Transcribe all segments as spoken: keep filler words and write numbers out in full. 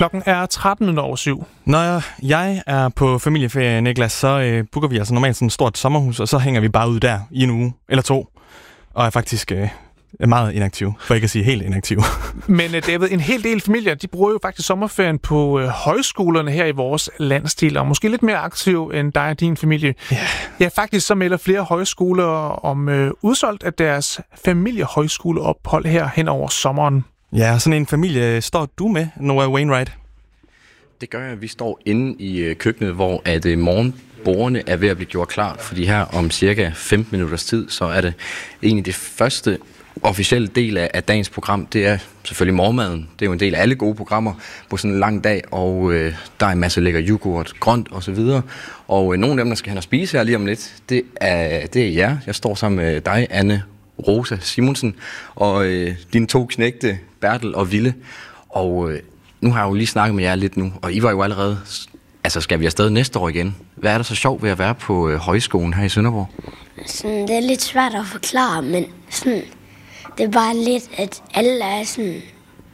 Klokken er tretten over syv. Når jeg er på familieferie, Niklas, så øh, booker vi altså normalt sådan et stort sommerhus, og så hænger vi bare ud der i en uge eller to, og er faktisk øh, meget inaktiv, for ikke at sige helt inaktiv. Men øh, David, en hel del familier, de bruger jo faktisk sommerferien på øh, højskolerne her i vores landsdel, og måske lidt mere aktiv end dig og din familie. Yeah. Ja, faktisk så melder flere højskoler om øh, udsolgt af deres familiehøjskoleophold her hen over sommeren. Ja, sådan en familie står du med, Noah Wainwright? Det gør jeg, at vi står inde i køkkenet, hvor at morgenbordene er ved at blive gjort klar, fordi her om cirka femten minutters tid, så er det egentlig det første officielle del af dagens program. Det er selvfølgelig morgenmaden. Det er jo en del af alle gode programmer på sådan en lang dag, og øh, der er en masse lækker yoghurt, grønt og så videre. Og øh, nogle af dem, der skal hen og spise her lige om lidt, det er, det er jer. Jeg står sammen med dig, Anne Rosa Simonsen, og øh, dine to knægte, Bertel og Ville. Og øh, nu har jeg jo lige snakket med jer lidt nu, og I var jo allerede, altså skal vi afsted næste år igen? Hvad er der så sjovt ved at være på øh, højskolen her i Sønderborg? Sådan, det er lidt svært at forklare, men sådan, det er bare lidt, at alle er sådan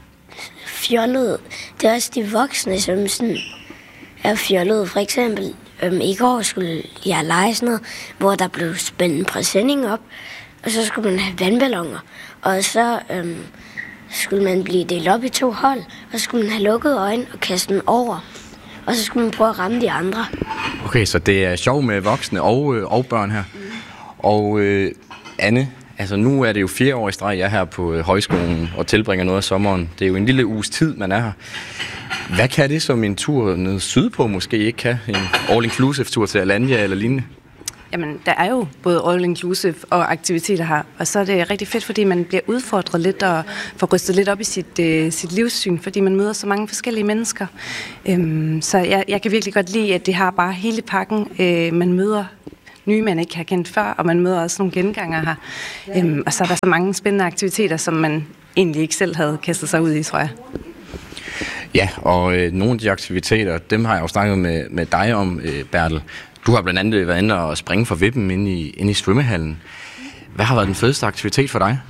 fjollede. Det er også de voksne, som sådan er fjollede. For eksempel, øhm, i går skulle jeg lege sådan noget, hvor der blev spændt en præsending op, og så skulle man have vandballoner, og så øhm, skulle man blive delt op i to hold, og så skulle man have lukket øjne og kaste den over, og så skulle man prøve at ramme de andre. Okay, så det er sjov med voksne og, øh, og børn her. Mm. Og øh, Anne, altså nu er det jo fire år i streg, jeg er her på øh, højskolen og tilbringer noget af sommeren. Det er jo en lille uges tid, man er her. Hvad kan det som en tur ned sydpå måske ikke kan? En all-inclusive tur til Alanya eller lignende? Jamen, der er jo både all-inclusive og aktiviteter her, og så er det rigtig fedt, fordi man bliver udfordret lidt og får rystet lidt op i sit, øh, sit livssyn, fordi man møder så mange forskellige mennesker. Øhm, så jeg, jeg kan virkelig godt lide, at det har bare hele pakken. Øh, man møder nye, man ikke har kendt før, og man møder også nogle genganger her. Øhm, og så er der så mange spændende aktiviteter, som man egentlig ikke selv havde kastet sig ud i, tror jeg. Ja, og øh, nogle af de aktiviteter, dem har jeg jo snakket med, med dig om, øh, Bertel. Du har blandt andet været inde og springe for vippen inde i, inde i svømmehallen. Hvad har været den fedeste aktivitet for dig?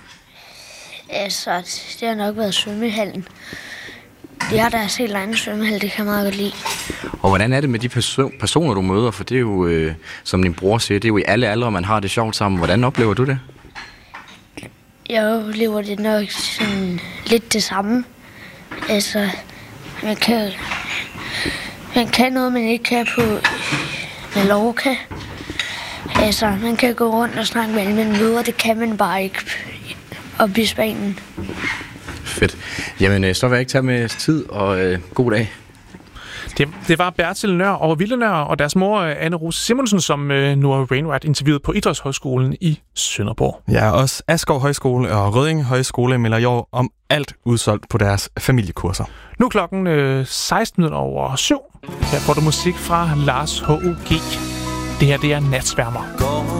Altså, det har nok været svømmehallen. Jeg har deres helt egen svømmehal, det kan jeg meget godt lide. Og hvordan er det med de perso- personer, du møder? For det er jo, øh, som din bror siger, det er jo i alle aldre, man har det sjovt sammen. Hvordan oplever du det? Jeg oplever det nok sådan lidt det samme. Altså, man kan, man kan noget, man ikke kan på Mallorca. Altså, man kan gå rundt og snakke med alle, men møder, det kan man bare ikke op i Spanien. Fedt. Jamen, så vil jeg ikke tage med tid, og øh, god dag. Det, det var Bertil Nør og Ville Nør og deres mor, Anne Rose Simonsen, som øh, nu har Wainwright interviewet på Idrætshøjskolen i Sønderborg. Ja, også Askov Højskole og Rødding Højskole melder i år om alt udsolgt på deres familiekurser. Nu er klokken øh, seksten over syv. Her får du musik fra Lars H U G. Det her, det er Natsværmer.